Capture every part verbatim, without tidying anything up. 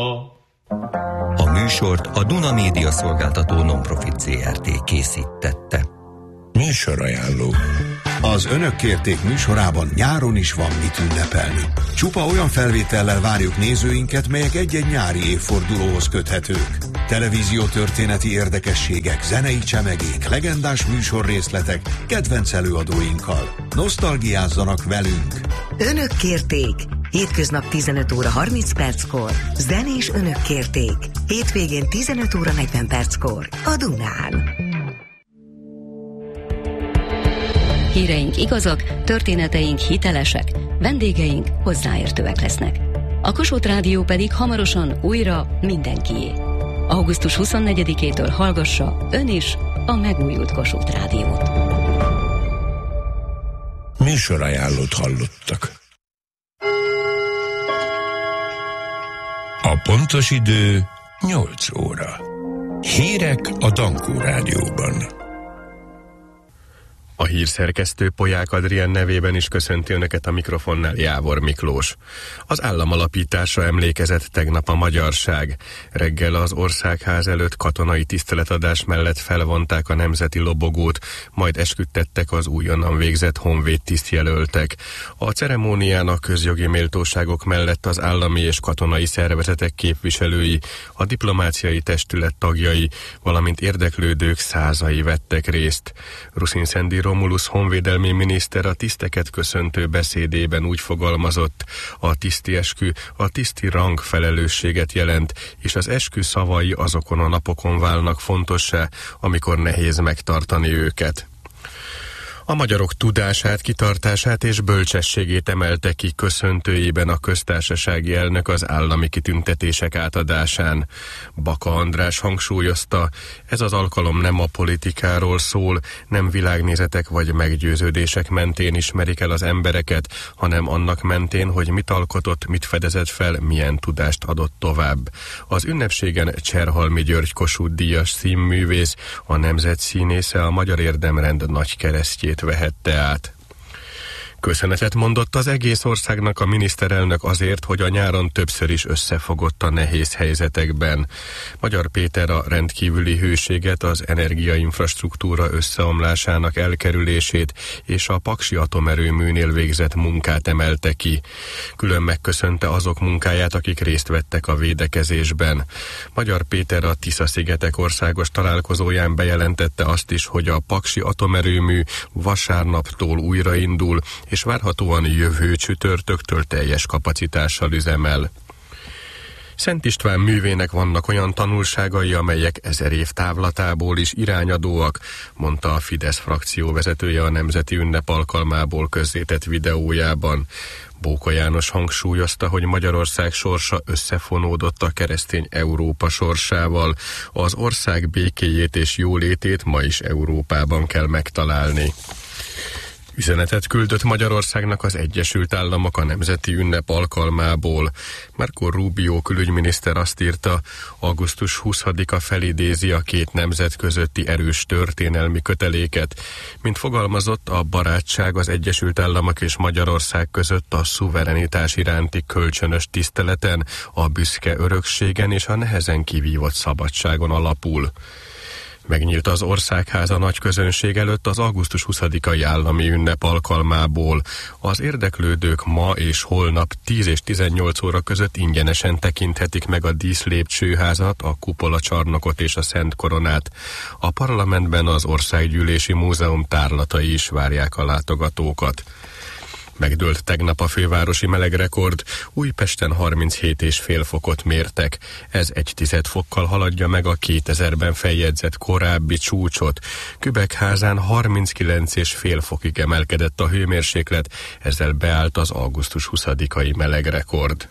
A műsort a Duna Média Szolgáltató Non-Profit zé er té készítette. Műsorajánló. Az Önök kérték műsorában nyáron is van mit ünnepelni. Csupa olyan felvétellel várjuk nézőinket, melyek egy-egy nyári évfordulóhoz köthetők. Televíziótörténeti érdekességek, zenei csemegék, legendás műsorrészletek, kedvenc előadóinkkal. Nosztalgiázzanak velünk! Önök kérték! Hétköznap tizenöt óra harminc perckor. Zenés Önök kérték. Hétvégén tizenöt óra negyven perckor. A Dunán. Híreink igazak, történeteink hitelesek, vendégeink hozzáértőek lesznek. A Kossuth Rádió pedig hamarosan újra mindenkié. augusztus huszonnegyedikétől hallgassa ön is a megújult Kossuth Rádiót. Műsorajánlót hallottak. A pontos idő nyolc óra. Hírek a Dankó Rádióban. A hírszerkesztő Polyák Adrián nevében is köszönti Önöket a mikrofonnál Jávor Miklós. Az állam alapítása emlékezett tegnap a magyarság. Reggel az Országház előtt katonai tiszteletadás mellett felvonták a nemzeti lobogót, majd esküdtettek az újonnan végzett honvéd tisztjelöltek. A ceremóniának közjogi méltóságok mellett az állami és katonai szervezetek képviselői, a diplomáciai testület tagjai, valamint érdeklődők százai vettek részt. Ruszinszendi Romulusz honvédelmi miniszter a tiszteket köszöntő beszédében úgy fogalmazott: a tiszti eskü a tiszti rang felelősséget jelent, és az eskü szavai azokon a napokon válnak fontossá, amikor nehéz megtartani őket. A magyarok tudását, kitartását és bölcsességét emelte ki köszöntőjében a köztársasági elnök az állami kitüntetések átadásán. Baka András hangsúlyozta, ez az alkalom nem a politikáról szól, nem világnézetek vagy meggyőződések mentén ismerik el az embereket, hanem annak mentén, hogy mit alkotott, mit fedezett fel, milyen tudást adott tovább. Az ünnepségen Cserhalmi György Kossuth-díjas színművész, a nemzet színésze a Magyar Érdemrend nagy keresztjét vehette át. Köszönetet mondott az egész országnak a miniszterelnök azért, hogy a nyáron többször is összefogott a nehéz helyzetekben. Magyar Péter a rendkívüli hőséget, az energiainfrastruktúra összeomlásának elkerülését és a paksi atomerőműnél végzett munkát emelte ki. Külön megköszönte azok munkáját, akik részt vettek a védekezésben. Magyar Péter a Tisza-szigetek országos találkozóján bejelentette azt is, hogy a paksi atomerőmű vasárnaptól újraindul, és várhatóan jövő csütörtöktől teljes kapacitással üzemel. Szent István művének vannak olyan tanulságai, amelyek ezer év távlatából is irányadóak, mondta a Fidesz frakció vezetője a nemzeti ünnep alkalmából közzétett videójában. Bóka János hangsúlyozta, hogy Magyarország sorsa összefonódott a keresztény Európa sorsával. Az ország békéjét és jólétét ma is Európában kell megtalálni. Üzenetet küldött Magyarországnak az Egyesült Államok a nemzeti ünnep alkalmából. Marco Rubio külügyminiszter azt írta, augusztus huszadika felidézi a két nemzet közötti erős történelmi köteléket. Mint fogalmazott, a barátság az Egyesült Államok és Magyarország között a szuverenitás iránti kölcsönös tiszteleten, a büszke örökségen és a nehezen kivívott szabadságon alapul. Megnyílt az Országháza nagy közönség előtt az augusztus huszadikai állami ünnep alkalmából. Az érdeklődők ma és holnap tíz és tizennyolc óra között ingyenesen tekinthetik meg a díszlépcsőházat, a kupolacsarnokot és a Szent Koronát. A parlamentben az Országgyűlési Múzeum tárlatai is várják a látogatókat. Megdőlt tegnap a fővárosi melegrekord, Újpesten harminchét és fél fokot mértek. Ez egy tized fokkal haladja meg a kétezerben feljegyzett korábbi csúcsot. Kübekházán harminckilenc és fél fokig emelkedett a hőmérséklet, ezzel beállt az augusztus huszadikai melegrekord.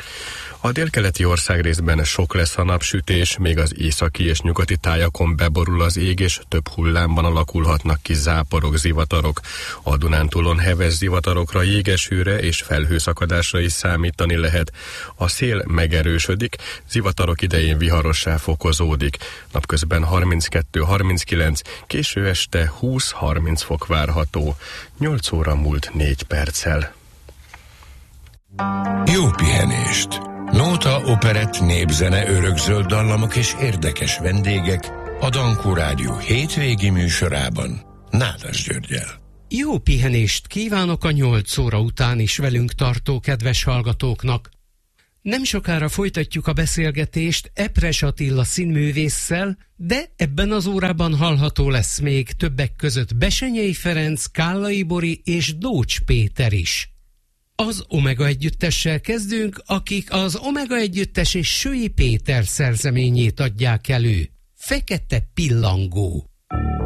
A délkeleti országrészben sok lesz a napsütés, még az északi és nyugati tájakon beborul az ég, és több hullámban alakulhatnak ki záporok, zivatarok. A Dunántúlon heves zivatarokra, jégesőre és felhőszakadásra is számítani lehet. A szél megerősödik, zivatarok idején viharossá fokozódik. Napközben harminckettő harminckilenc, késő este húsz-harminc fok várható. nyolc óra múlt négy perccel. Jó pihenést! Nóta, operett, népzene, örökzöld dallamok és érdekes vendégek a Dankó Rádió hétvégi műsorában Nádas Györggyel. Jó pihenést kívánok a nyolc óra után is velünk tartó kedves hallgatóknak. Nem sokára folytatjuk a beszélgetést Epres Attila színművésszel, de ebben az órában hallható lesz még többek között Besenyei Ferenc, Kállai Bori és Dócs Péter is. Az Omega Együttessel kezdünk, akik az Omega Együttes és Sői Péter szerzeményét adják elő. Fekete pillangó.